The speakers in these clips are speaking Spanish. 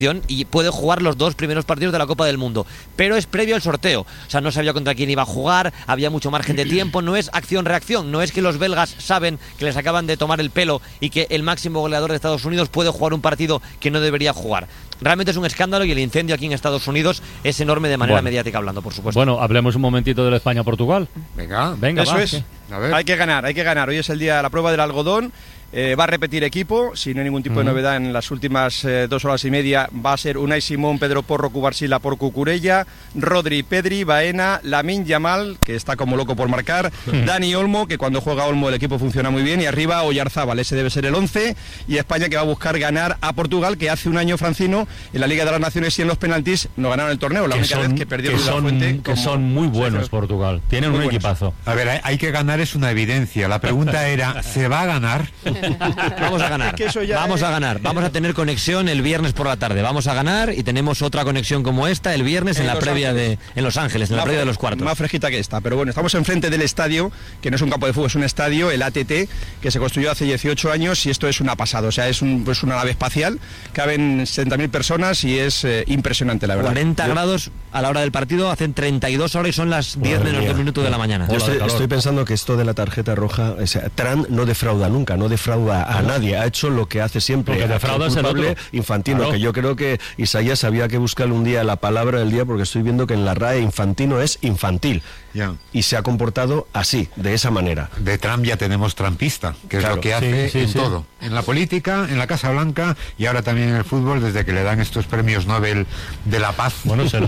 y puede jugar los 2 primeros partidos de la Copa del Mundo, pero es previo al sorteo, o sea, no sabía contra quién iba a jugar, había mucho margen de tiempo, no es acción-reacción, no es que los belgas saben que les acaban de tomar el pelo y que el máximo goleador de Estados Unidos puede jugar un partido que no debería jugar. Realmente es un escándalo y el incendio aquí en Estados Unidos es enorme de manera mediática hablando, por supuesto. Bueno, hablemos un momentito de la España-Portugal. Venga, eso va, es. A ver. Hay que ganar. Hoy es el día de la prueba del algodón. Va a repetir equipo, si no hay ningún tipo de novedad en las últimas 2 horas y media. Va a ser Unai Simón, Pedro Porro, Cubarsila por Cucurella, Rodri, Pedri, Baena, Lamine Yamal, que está como loco por marcar, Dani Olmo, que cuando juega Olmo el equipo funciona muy bien, y arriba Oyarzábal, ese debe ser el 11, y España, que va a buscar ganar a Portugal, que hace un año, Francino, en la Liga de las Naciones y en los penaltis no ganaron el torneo, la única vez que perdió la Fuente. Que son muy buenos Portugal, tienen un equipazo. A ver, hay que ganar, es una evidencia. La pregunta era, ¿se va a ganar? Vamos a ganar, vamos a tener conexión el viernes por la tarde, vamos a ganar y tenemos otra conexión como esta el viernes en la previa en Los Ángeles, en la previa de los cuartos. Más fresquita que esta, pero bueno, estamos enfrente del estadio, que no es un campo de fútbol, es un estadio, el ATT, que se construyó hace 18 años y esto es una pasada, o sea, es una nave espacial, caben 60.000 personas y es impresionante, la verdad. 40 grados a la hora del partido, hacen 32 horas y son las 10 menos 2 minutos de la mañana. Yo estoy pensando que esto de la tarjeta roja, o sea, Trump no defrauda nunca, no defrauda a nadie, ha hecho lo que hace siempre. Lo que defrauda es el otro. Infantino, claro. Que yo creo que Isaías había que buscarle un día la palabra del día, porque estoy viendo que en la RAE Infantino es infantil. Ya. Y se ha comportado así, de esa manera. De Trump ya tenemos trumpista, que es lo que hace todo. En la política, en la Casa Blanca y ahora también en el fútbol, desde que le dan estos premios Nobel de la paz. Bueno, se lo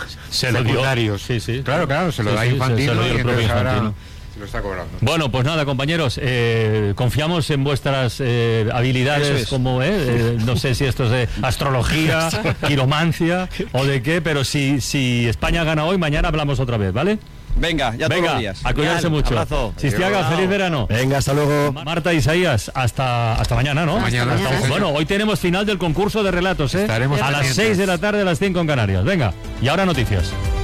dio. Sí. Claro, se lo da Infantino, se lo dio el propio Infantino. Se lo está cobrando. Bueno, pues nada, compañeros, confiamos en vuestras habilidades, como no sé si esto es de astrología, quiromancia o de qué, pero si España gana hoy, mañana hablamos otra vez, ¿vale? Venga, todos los días. A cuidarse mucho. Abrazo. Sistiaga, feliz verano. Venga, hasta luego. Marta, Isaías, hasta mañana, ¿no? Mañana. Bueno, hoy tenemos final del concurso de relatos, Estaremos a las pendientes. 6 de la tarde, a las 5 en Canarias. Venga, y ahora noticias.